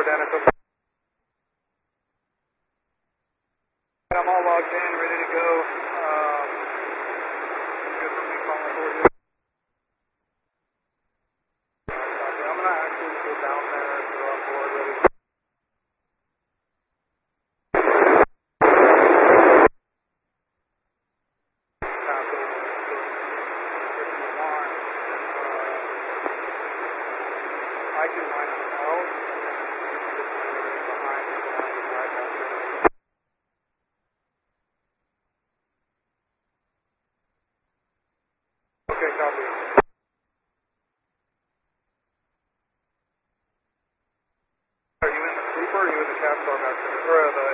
Dennis. I'm all logged in, ready to go. Good for me calling for you. I'm going to actually go down there and go on board ready. I can line up out. Okay, copy. Are you in the Cooper or are you in the Capstar back there? Or the